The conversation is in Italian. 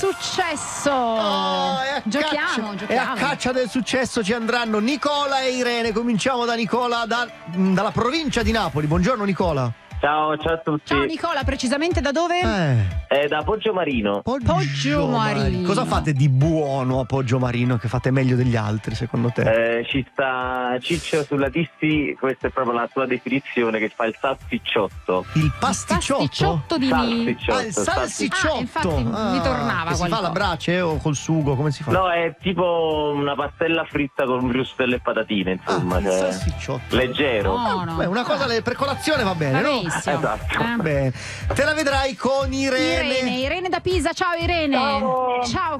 successo. Giochiamo. Giochiamo. E a caccia del successo ci andranno Nicola e Irene. Cominciamo da Nicola, dalla provincia di Napoli. Buongiorno Nicola. Ciao a tutti. Ciao Nicola, precisamente da dove? Da Poggio Marino. Poggio Marino. Cosa fate di buono a Poggio Marino che fate meglio degli altri secondo te? Ci sta Ciccio sulla Dissi, questa è proprio la sua definizione, che fa il salsicciotto. Il pasticciotto? Pasticciotto di Salsicciotto. Il salsicciotto. infatti mi tornava che si fa qualcosa. alla brace o col sugo, come si fa? No, è tipo una pastella fritta con bruschette e patatine, insomma. il salsicciotto. Leggero. Buono. Beh, una cosa per colazione va bene, no? Bravissimo. Esatto. Bene. Te la vedrai con Irene. Irene da Pisa, ciao Irene. Ciao. Ciao